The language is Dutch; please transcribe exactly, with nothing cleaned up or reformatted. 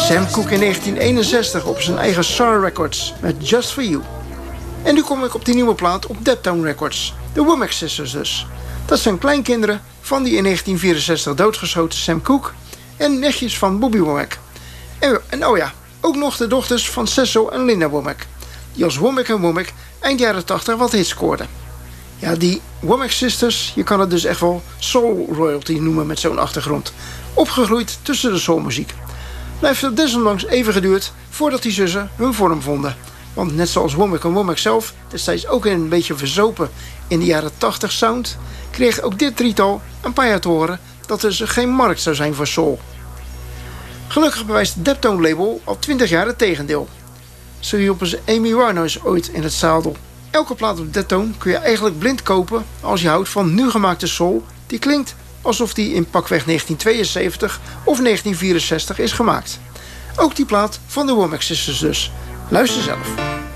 Sam Cooke in negentien eenenzestig op zijn eigen S A R Records met Just For You. En nu kom ik op die nieuwe plaat op Daptone Records. De Womack Sisters dus. Dat zijn kleinkinderen van die in negentien vierenzestig doodgeschoten Sam Cooke en nichtjes van Bobby Womack. En, en oh ja, ook nog de dochters van Cecil en Linda Womack, die als Womack en Womack eind jaren tachtig wat hits scoorden. Ja, die Womack Sisters, je kan het dus echt wel soul royalty noemen met zo'n achtergrond. Opgegroeid tussen de soulmuziek. Nou heeft het desondanks even geduurd voordat die zussen hun vorm vonden. Want net zoals Womack en Womack zelf destijds ook een beetje verzopen in de jaren tachtig sound, kreeg ook dit drietal een paar jaar te horen dat er dus geen markt zou zijn voor soul. Gelukkig bewijst het Daptone label al twintig jaar het tegendeel. Zo hielpen ze Amy Winehouse ooit in het zadel. Elke plaat op Daptone kun je eigenlijk blind kopen als je houdt van nu gemaakte soul die klinkt alsof die in pakweg negentien tweeënzeventig of negentien vierenzestig is gemaakt. Ook die plaat van de Womack Sisters dus. Luister zelf.